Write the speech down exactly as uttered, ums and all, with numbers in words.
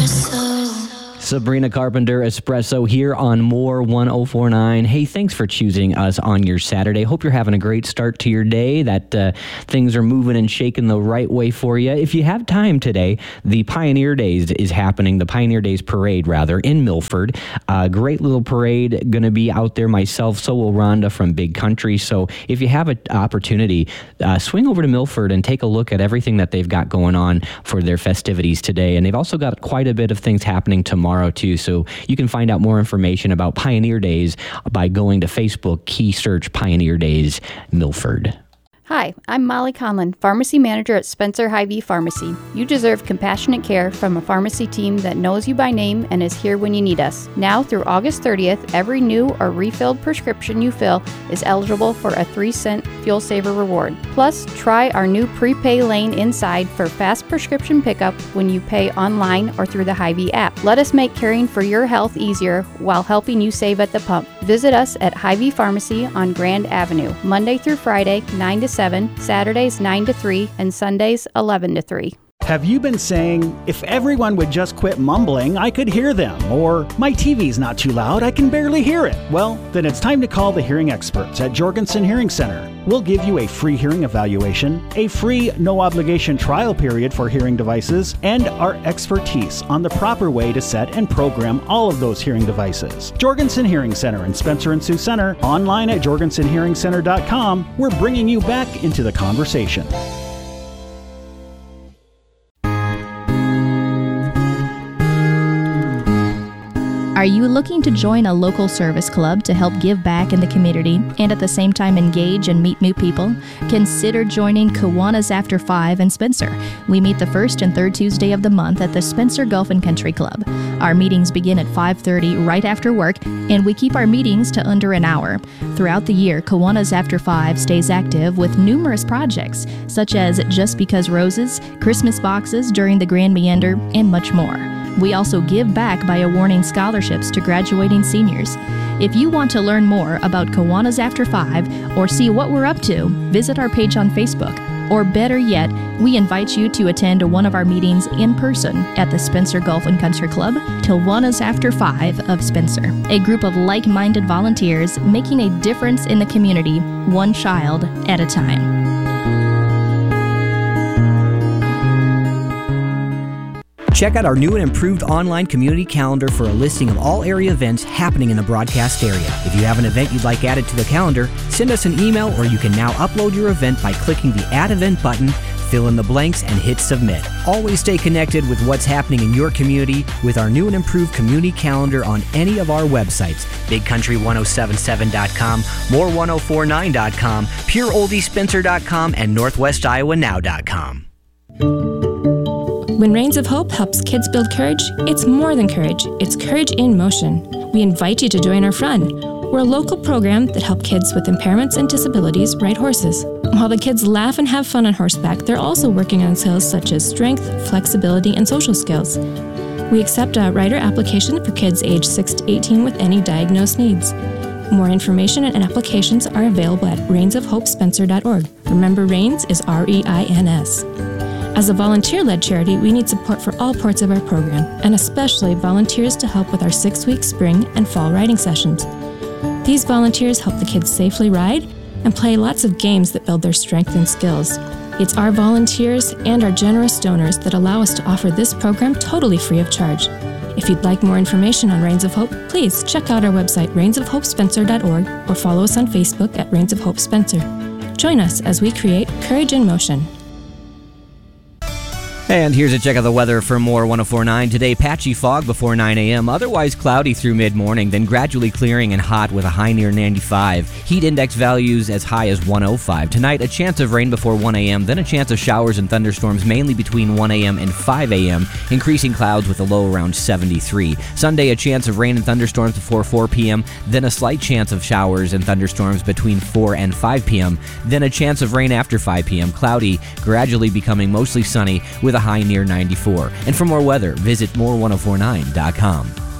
Sabrina Carpenter, Espresso, here on More one oh four point nine. Hey, thanks for choosing us on your Saturday. Hope you're having a great start to your day, that uh, things are moving and shaking the right way for you. If you have time today, the Pioneer Days is happening, the Pioneer Days Parade, rather, in Milford. Uh, great little parade, going to be out there myself, so will Rhonda from Big Country. So if you have an opportunity, uh, swing over to Milford and take a look at everything that they've got going on for their festivities today. And they've also got quite a bit of things happening tomorrow too, so you can find out more information about Pioneer Days by going to Facebook, key search Pioneer Days Milford. Hi, I'm Molly Conlon, Pharmacy Manager at Spencer Hy-Vee Pharmacy. You deserve compassionate care from a pharmacy team that knows you by name and is here when you need us. Now through August thirtieth, every new or refilled prescription you fill is eligible for a three cent Fuel Saver reward. Plus, try our new prepay lane inside for fast prescription pickup when you pay online or through the Hy-Vee app. Let us make caring for your health easier while helping you save at the pump. Visit us at Hy-Vee Pharmacy on Grand Avenue, Monday through Friday, nine to seven, Saturdays nine to three, and Sundays eleven to three. Have you been saying, if everyone would just quit mumbling, I could hear them? Or, my T V's not too loud, I can barely hear it? Well, then it's time to call the hearing experts at Jorgensen Hearing Center. We'll give you a free hearing evaluation, a free no-obligation trial period for hearing devices, and our expertise on the proper way to set and program all of those hearing devices. Jorgensen Hearing Center in Spencer and Sioux Center, online at jorgensen hearing center dot com. We're bringing you back into the conversation. Are you looking to join a local service club to help give back in the community and at the same time engage and meet new people? Consider joining Kiwanis After Five in Spencer. We meet the first and third Tuesday of the month at the Spencer Golf and Country Club. Our meetings begin at five thirty right after work, and we keep our meetings to under an hour. Throughout the year, Kiwanis After Five stays active with numerous projects, such as Just Because Roses, Christmas boxes during the Grand Meander, and much more. We also give back by awarding scholarships to graduating seniors. If you want to learn more about Kiwanis After Five or see what we're up to, visit our page on Facebook. Or better yet, we invite you to attend one of our meetings in person at the Spencer Golf and Country Club, Kiwanis After Five of Spencer. A group of like-minded volunteers making a difference in the community, one child at a time. Check out our new and improved online community calendar for a listing of all area events happening in the broadcast area. If you have an event you'd like added to the calendar, send us an email, or you can now upload your event by clicking the Add Event button, fill in the blanks, and hit Submit. Always stay connected with what's happening in your community with our new and improved community calendar on any of our websites: big country ten seventy-seven dot com, more ten forty-nine dot com, pure oldie spencer dot com, and northwest iowa now dot com. When Reigns of Hope helps kids build courage, it's more than courage. It's courage in motion. We invite you to join our fun. We're a local program that helps kids with impairments and disabilities ride horses. While the kids laugh and have fun on horseback, they're also working on skills such as strength, flexibility, and social skills. We accept a rider application for kids aged six to eighteen with any diagnosed needs. More information and applications are available at reigns of hope spencer dot org. Remember, Reigns is R E I N S. As a volunteer-led charity, we need support for all parts of our program, and especially volunteers to help with our six-week spring and fall riding sessions. These volunteers help the kids safely ride and play lots of games that build their strength and skills. It's our volunteers and our generous donors that allow us to offer this program totally free of charge. If you'd like more information on Reigns of Hope, please check out our website, reigns of hope spencer dot org, or follow us on Facebook at Reigns of Hope Spencer. Join us as we create courage in motion. And here's a check of the weather for More ten forty-nine. Today, patchy fog before nine a.m., otherwise cloudy through mid-morning, then gradually clearing and hot with a high near ninety-five. Heat index values as high as one oh five. Tonight, a chance of rain before one a.m., then a chance of showers and thunderstorms mainly between one a.m. and five a.m., increasing clouds with a low around seventy-three. Sunday, a chance of rain and thunderstorms before four p.m., then a slight chance of showers and thunderstorms between four and five p.m., then a chance of rain after five p.m., cloudy, gradually becoming mostly sunny with a high near ninety-four. And for more weather, visit more ten forty-nine dot com.